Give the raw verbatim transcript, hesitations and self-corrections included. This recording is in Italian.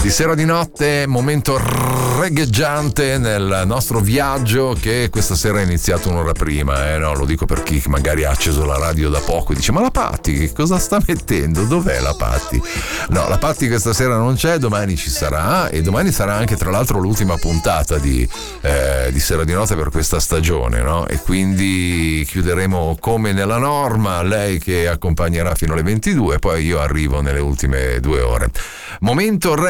Di sera di notte, momento regheggiante nel nostro viaggio che questa sera è iniziato un'ora prima, eh? No, lo dico per chi magari ha acceso la radio da poco e dice: ma la Patti che cosa sta mettendo? Dov'è la Patti? No, la Patti questa sera non c'è, domani ci sarà, e domani sarà anche tra l'altro l'ultima puntata di, eh, di sera di notte per questa stagione, no? E quindi chiuderemo come nella norma, lei che accompagnerà fino alle ventidue, poi io arrivo nelle ultime due ore. Momento